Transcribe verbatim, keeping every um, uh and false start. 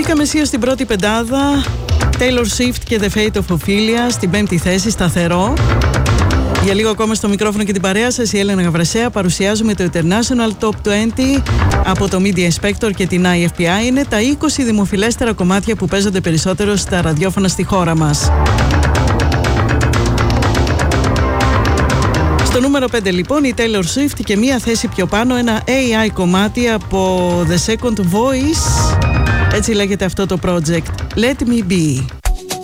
Μπήκαμε σίγουρα στην πρώτη πεντάδα. Taylor Swift και The Fate of Ophelia στην πέμπτη θέση, σταθερό. Για λίγο ακόμα στο μικρόφωνο και την παρέα σας, η Έλενα Γαβρασέα. Παρουσιάζουμε το International Top είκοσι από το Media Inspector και την άι εφ πι άι. Είναι τα είκοσι δημοφιλέστερα κομμάτια που παίζονται περισσότερο στα ραδιόφωνα στη χώρα μας. Στο νούμερο πέντε λοιπόν η Taylor Swift και μία θέση πιο πάνω ένα έι άι κομμάτι από The Second Voice. Έτσι λέγεται αυτό το project. Let Me Be.